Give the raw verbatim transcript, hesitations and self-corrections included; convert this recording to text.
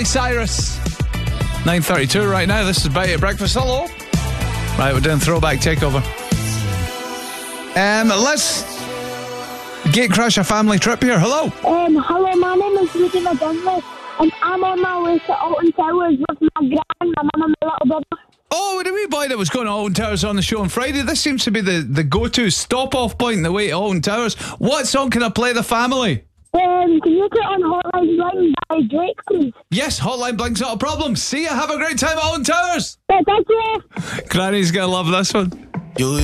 Cyrus. nine thirty-two right now. This is Betty at Breakfast. Hello. Right, we're doing Throwback Takeover. Um, let's gate crash a family trip here. Hello. Um, hello, my name is Rudy McDonald, and I'm on my way to Alton Towers with my gran, my mum and my little brother. Oh, the wee boy that was going to Alton Towers on the show on Friday. This seems to be the, the go-to stop-off point on the way to Alton Towers. What song can I play the family? Um, can you put on Hotline Bling by Drake, please? Yes, Hotline Bling's not a problem. See ya, have a great time at Alton Towers. Yeah, thank you. Granny's going to love this one. You